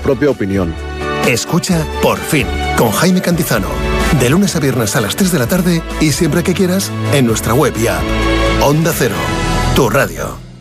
propia opinión. Escucha Por Fin, con Jaime Cantizano. De lunes a viernes a las 3 de la tarde y siempre que quieras en nuestra web y app. Onda Cero, tu radio.